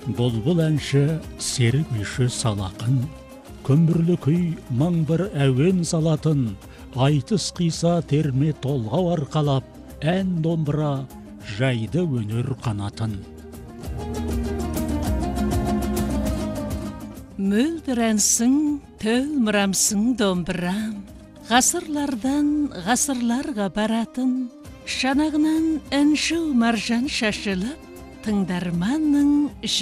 Бұлбұл әнші серік күйші салақын, көмірлі күй маң бір әуен салатын, айтыс қиса терме толғау арқалап, ән домбыра жайды өнер қанатын. Мөлдір әнсің, төлмірамсың домбырам, ғасырлардан ғасырларға баратын, шанағынан әнші маржан шашылып, тыңдарманның